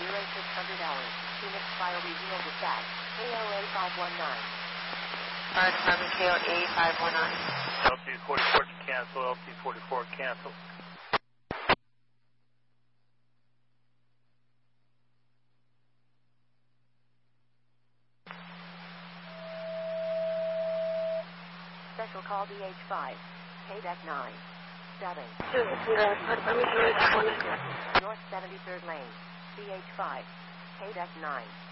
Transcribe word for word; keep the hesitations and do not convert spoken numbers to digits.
zero six hundred hours. Phoenix file revealed dispatch. K O A five one nine. Fire Department K O A five one nine. L T forty-four to cancel. L T forty-four cancel. Special call D H five. K D E C nine. Seven. North seventy-third Lane. D H five. K D E C nine.